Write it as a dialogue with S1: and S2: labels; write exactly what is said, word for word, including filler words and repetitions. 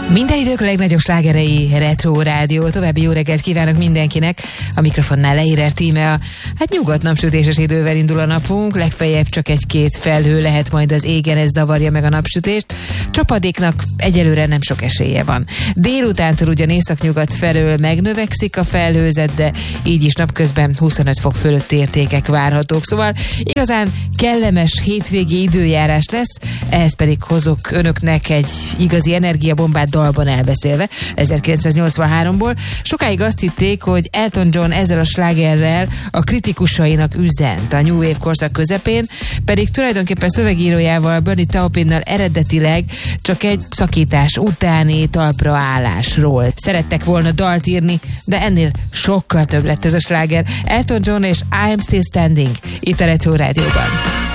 S1: Minden idők legnagyobb slágerei Retro Rádió. További jó reggelt kívánok mindenkinek. A mikrofonnál Leírer Tíme. Hát nyugodt napsütéses idővel indul a napunk, legfeljebb csak egy-két felhő lehet majd az égen, ez zavarja meg a napsütést. Csapadéknak egyelőre nem sok esélye van. Délutántól ugyan északnyugat felől megnövekszik a felhőzet, de így is napközben huszonöt fok fölötti értékek várhatók. Szóval igazán kellemes hétvégi időjárás lesz, ehhez pedig hozok önöknek egy igazi energiabombát dalban elbeszélve, ezerkilencszáznyolcvanháromból. Sokáig azt hitték, hogy Elton John ezzel a slágerrel a kritikusainak üzent a New Wave korszak közepén, pedig tulajdonképpen szövegírójával, Bernie Taupinnal eredetileg csak egy szakítás utáni talpra állásról szerettek volna dalt írni, de ennél sokkal több lett ez a sláger. Elton John és I Am Still Standing itt a Retro Rádióban.